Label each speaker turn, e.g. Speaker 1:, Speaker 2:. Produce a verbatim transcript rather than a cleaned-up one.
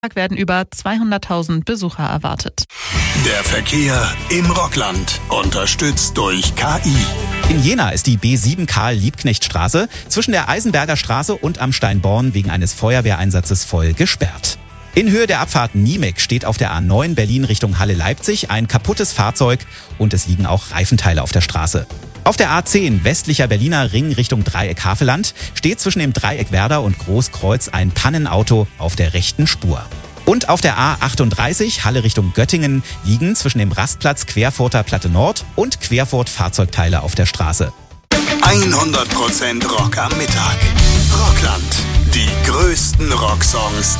Speaker 1: werden über zweihunderttausend Besucher erwartet.
Speaker 2: Der Verkehr im Rockland, unterstützt durch K I.
Speaker 3: In Jena ist die B sieben Karl-Liebknecht-Straße zwischen der Eisenberger Straße und am Steinborn wegen eines Feuerwehreinsatzes voll gesperrt. In Höhe der Abfahrt Niemek steht auf der A neun Berlin Richtung Halle-Leipzig ein kaputtes Fahrzeug und es liegen auch Reifenteile auf der Straße. Auf der A zehn westlicher Berliner Ring Richtung Dreieck Havelland steht zwischen dem Dreieck Werder und Großkreuz ein Pannenauto auf der rechten Spur. Und auf der A achtunddreißig Halle Richtung Göttingen liegen zwischen dem Rastplatz Querfurter Platte Nord und Querfurt Fahrzeugteile auf der Straße.
Speaker 2: hundert Prozent Rock am Mittag. Rockland. Die größten Rocksongs